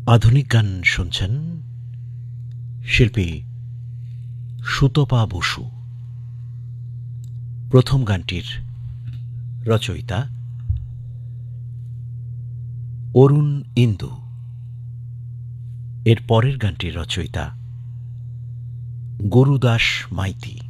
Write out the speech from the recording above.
আধুনিক গান শুনছেন, শিল্পী সুতপা বসু। প্রথম গানটির রচয়িতা অরুণ ইন্দু, এর পরের গানটির রচয়িতা গুরুদাস মাইতি।